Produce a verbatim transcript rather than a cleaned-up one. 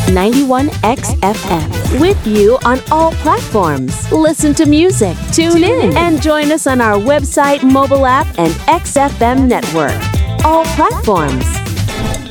ninety-one X F M. With you on all platforms. Listen to music, tune, tune in, in, and join us on our website, mobile app, and X F M network. All platforms.